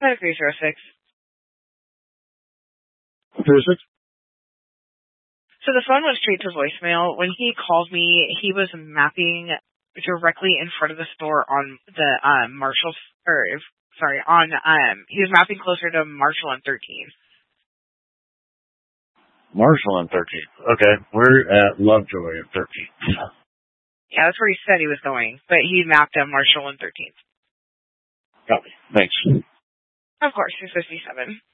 5-306. 06? So the phone went straight to voicemail. When he called me, he was mapping directly in front of the store on the Marshall, he was mapping closer to Marshall and 13th. Marshall and 13th. Okay, we're at Lovejoy and 13th. Yeah, that's where he said he was going, but he mapped on Marshall and 13th. Copy. Thanks. Of course, 257.